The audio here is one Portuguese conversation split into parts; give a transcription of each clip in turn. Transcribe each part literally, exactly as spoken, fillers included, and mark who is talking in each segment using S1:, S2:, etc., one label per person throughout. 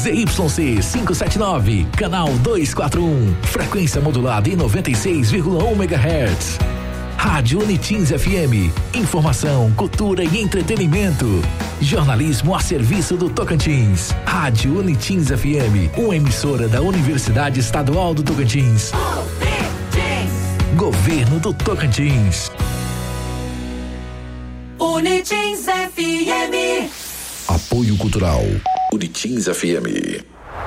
S1: Z Y C quinhentos e setenta e nove, canal duzentos e quarenta e um, frequência modulada em noventa e seis vírgula um megahertz. Rádio Unitins F M, informação, cultura e entretenimento. Jornalismo a serviço do Tocantins. Rádio Unitins F M, uma emissora da Universidade Estadual do Tocantins. Governo do Tocantins.
S2: Unitins F M.
S1: Apoio Cultural. Unitins F M.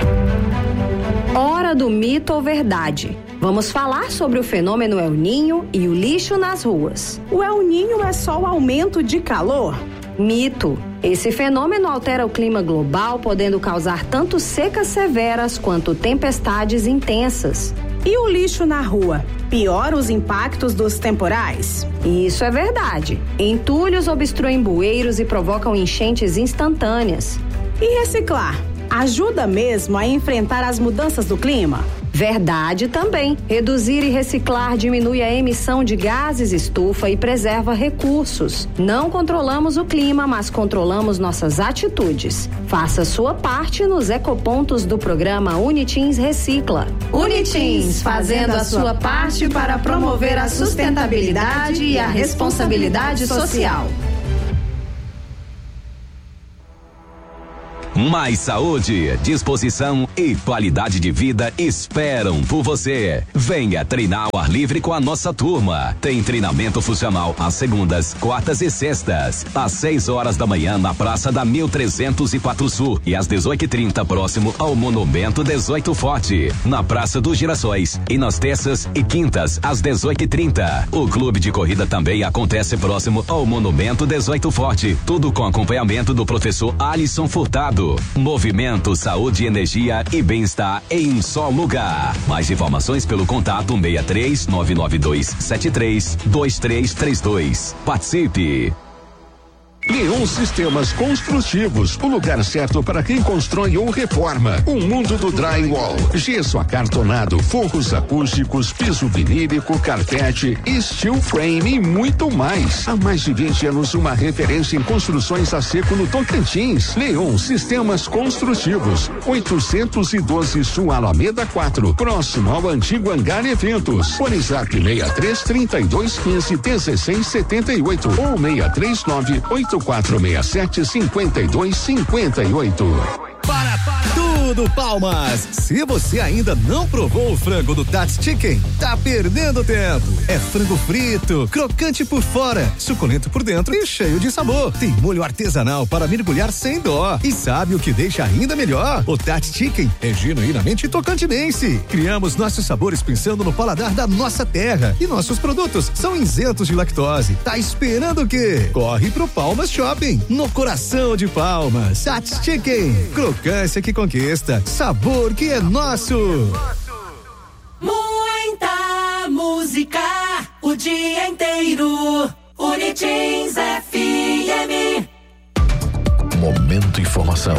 S3: Hora do mito ou verdade. Vamos falar sobre o fenômeno El Ninho e o lixo nas ruas.
S4: O El Ninho é só o aumento de calor?
S3: Mito. Esse fenômeno altera o clima global, podendo causar tanto secas severas quanto tempestades intensas.
S4: E o lixo na rua? Piora os impactos dos temporais?
S3: Isso é verdade. Entulhos obstruem bueiros e provocam enchentes instantâneas.
S4: E reciclar? Ajuda mesmo a enfrentar as mudanças do clima?
S3: Verdade também. Reduzir e reciclar diminui a emissão de gases estufa e preserva recursos. Não controlamos o clima, mas controlamos nossas atitudes. Faça sua parte nos ecopontos do programa Unitins Recicla.
S2: Unitins, fazendo a sua parte para promover a sustentabilidade e a responsabilidade social.
S5: Mais saúde, disposição e qualidade de vida esperam por você. Venha treinar ao ar livre com a nossa turma. Tem treinamento funcional às segundas, quartas e sextas, às seis horas da manhã na Praça da mil trezentos e quatro Sul e às dezoito e trinta próximo ao Monumento dezoito Forte, na Praça dos Girassóis, e nas terças e quintas às dezoito e trinta. O clube de corrida também acontece próximo ao Monumento dezoito Forte, tudo com acompanhamento do professor Alisson Furtado. Movimento, saúde, energia e bem-estar em um só lugar. Mais informações pelo contato seis três nove nove dois sete três dois três três dois. Participe!
S6: Leon Sistemas Construtivos, o lugar certo para quem constrói ou reforma. O mundo do drywall, gesso acartonado, forros acústicos, piso vinílico, carpete, steel frame e muito mais. Há mais de vinte anos, uma referência em construções a seco no Tocantins. Leon Sistemas Construtivos, oitocentos e doze Sul Alameda quatro, próximo ao antigo Hangar Eventos. WhatsApp seis três trinta e dois quinze dezesseis setenta e oito ou seis três nove oito quatro seis sete cinquenta e dois cinquenta e oito.
S7: Para, para tudo, Palmas! Se você ainda não provou o frango do Tati Chicken, tá perdendo tempo. É frango frito, crocante por fora, suculento por dentro e cheio de sabor. Tem molho artesanal para mergulhar sem dó. E sabe o que deixa ainda melhor? O Tati Chicken é genuinamente tocantinense. Criamos nossos sabores pensando no paladar da nossa terra e nossos produtos são isentos de lactose. Tá esperando o quê? Corre pro Palmas Shopping, no coração de Palmas. Tati Chicken, crocância que conquista, sabor que é nosso.
S2: Muita música, o dia inteiro. Unitins F M.
S1: Momento Informação.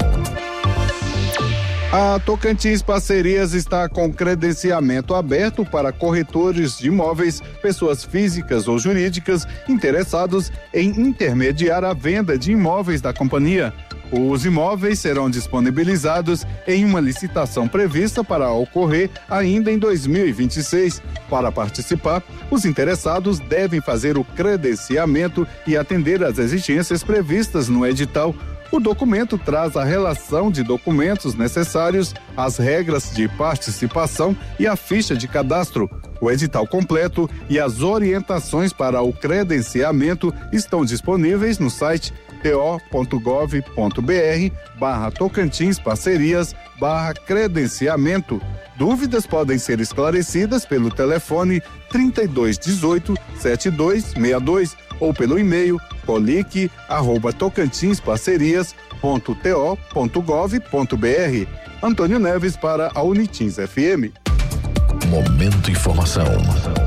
S8: A Tocantins Parcerias está com credenciamento aberto para corretores de imóveis, pessoas físicas ou jurídicas interessados em intermediar a venda de imóveis da companhia. Os imóveis serão disponibilizados em uma licitação prevista para ocorrer ainda em dois mil e vinte e seis. Para participar, os interessados devem fazer o credenciamento e atender às exigências previstas no edital. O documento traz a relação de documentos necessários, as regras de participação e a ficha de cadastro. O edital completo e as orientações para o credenciamento estão disponíveis no site to.gov.br barra Tocantins Parcerias barra credenciamento. Dúvidas podem ser esclarecidas pelo telefone trinta e dois dezoito, setenta e dois sessenta e dois ou pelo e-mail colic arroba tocantinsparcerias ponto to ponto gov ponto br. Antônio Neves para a Unitins F M.
S1: Momento Informação.